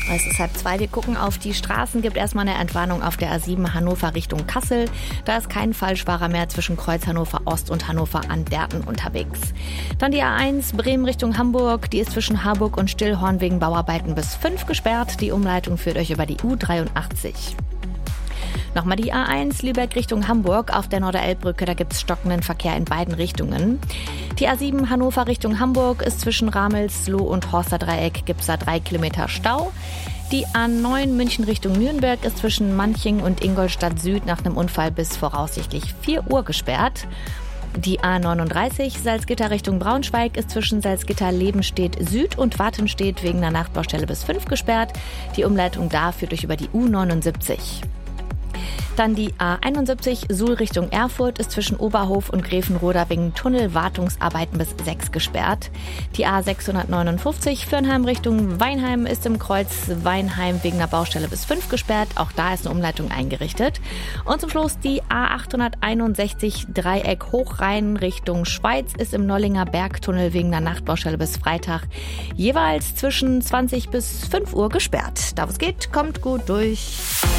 Es ist 1:30. Wir gucken auf die Straßen. Gibt erstmal eine Entwarnung auf der A7 Hannover Richtung Kassel. Da ist kein Falschfahrer mehr zwischen Kreuz Hannover Ost und Hannover an Derten unterwegs. Dann die A1 Bremen Richtung Hamburg. Die ist zwischen Harburg und Stillhorn wegen Bauarbeiten bis 5 gesperrt. Die Umleitung führt euch über die U83. Nochmal die A1 Lübeck Richtung Hamburg auf der Norderelbbrücke, da gibt's stockenden Verkehr in beiden Richtungen. Die A7 Hannover Richtung Hamburg ist zwischen Ramelsloh und Horsterdreieck, gibt's da 3 Kilometer Stau. Die A9 München Richtung Nürnberg ist zwischen Manching und Ingolstadt Süd nach einem Unfall bis voraussichtlich 4 Uhr gesperrt. Die A39 Salzgitter Richtung Braunschweig ist zwischen Salzgitter-Lebenstedt Süd und Wattenstedt wegen einer Nachtbaustelle bis 5 gesperrt. Die Umleitung da führt euch über die U79. Dann die A71 Suhl Richtung Erfurt ist zwischen Oberhof und Gräfenroda wegen Tunnelwartungsarbeiten bis 6 gesperrt. Die A659 Fürnheim Richtung Weinheim ist im Kreuz Weinheim wegen einer Baustelle bis 5 gesperrt. Auch da ist eine Umleitung eingerichtet. Und zum Schluss die A861 Dreieck Hochrhein Richtung Schweiz ist im Nollinger Bergtunnel wegen einer Nachtbaustelle bis Freitag jeweils zwischen 20 bis 5 Uhr gesperrt. Da wo es geht, kommt gut durch.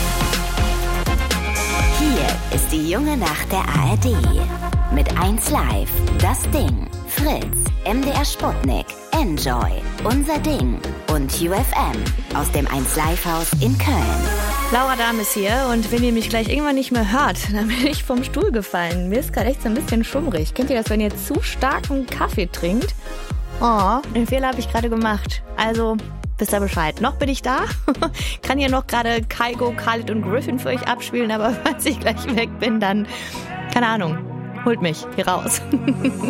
Hier ist die junge Nacht der ARD. Mit 1Live, Das Ding, Fritz, MDR Sputnik, Enjoy, Unser Ding und UFM aus dem 1Live-Haus in Köln. Laura Dahm ist hier und wenn ihr mich gleich irgendwann nicht mehr hört, dann bin ich vom Stuhl gefallen. Mir ist gerade echt so ein bisschen schummrig. Kennt ihr das, wenn ihr zu starken Kaffee trinkt? Oh, den Fehler habe ich gerade gemacht. Also wisst ihr Bescheid. Noch bin ich da. Kann hier noch gerade Kygo, Khalid und Griffin für euch abspielen, aber falls ich gleich weg bin, dann, keine Ahnung, holt mich hier raus.